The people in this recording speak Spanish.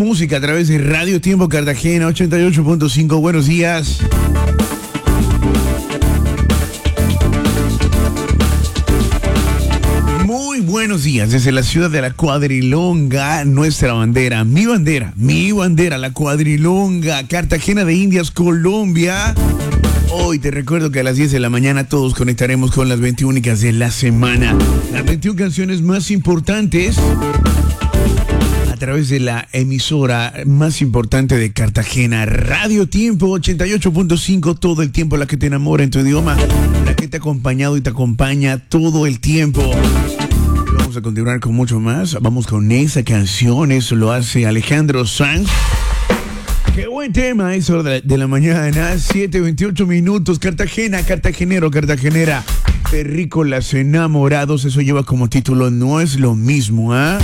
música a través de Radio Tiempo Cartagena 88.5. Buenos días. Muy buenos días desde la ciudad de la Cuadrilonga, nuestra bandera, mi bandera, la Cuadrilonga, Cartagena de Indias, Colombia. Hoy te recuerdo que a las 10 de la mañana todos conectaremos con las 21 únicas de la semana. Las 21 canciones más importantes a través de la emisora más importante de Cartagena, Radio Tiempo 88.5, todo el tiempo, la que te enamora en tu idioma, la que te ha acompañado y te acompaña todo el tiempo. Vamos a continuar con mucho más. Vamos con esa canción, eso lo hace Alejandro Sanz. Qué buen tema eso de la mañana, 7:28 minutos. Cartagena, cartagenero, cartagenera, terrícolas enamorados, eso lleva como título No es lo mismo, ¿ah?